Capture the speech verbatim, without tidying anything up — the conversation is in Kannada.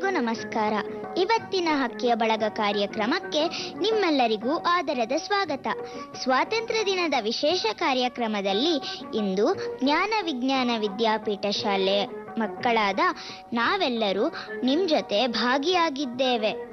ನಮಸ್ಕಾರ. ಇವತ್ತಿನ ಹಕ್ಕಿಯ ಬಳಗ ಕಾರ್ಯಕ್ರಮಕ್ಕೆ ನಿಮ್ಮೆಲ್ಲರಿಗೂ ಆದರದ ಸ್ವಾಗತ. ಸ್ವಾತಂತ್ರ್ಯ ದಿನದ ವಿಶೇಷ ಕಾರ್ಯಕ್ರಮದಲ್ಲಿ ಇಂದು ಜ್ಞಾನ ವಿಜ್ಞಾನ ವಿದ್ಯಾಪೀಠ ಶಾಲೆ ಮಕ್ಕಳಾದ ನಾವೆಲ್ಲರೂ ನಿಮ್ ಜೊತೆ ಭಾಗಿಯಾಗಿದ್ದೇವೆ.